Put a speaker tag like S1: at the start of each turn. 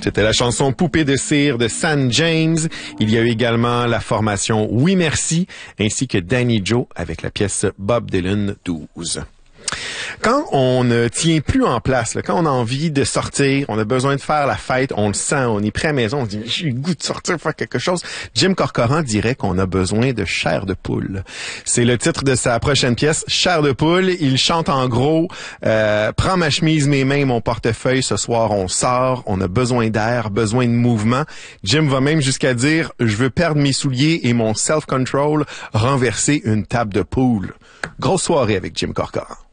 S1: C'était la chanson Poupée de cire de San James. Il y a eu également la formation Oui Merci, ainsi que Danny Joe avec la pièce Bob Dylan 12. Quand on ne tient plus en place, là, quand on a envie de sortir, on a besoin de faire la fête, on le sent, on est prêt à la maison, on se dit j'ai le goût de sortir, faire quelque chose. Jim Corcoran dirait qu'on a besoin de chair de poule. C'est le titre de sa prochaine pièce, Chair de poule. Il chante en gros, prends ma chemise, mes mains, mon portefeuille, ce soir on sort, on a besoin d'air, besoin de mouvement. Jim va même jusqu'à dire, je veux perdre mes souliers et mon self-control, renverser une table de poule. Grosse soirée avec Jim Corcoran.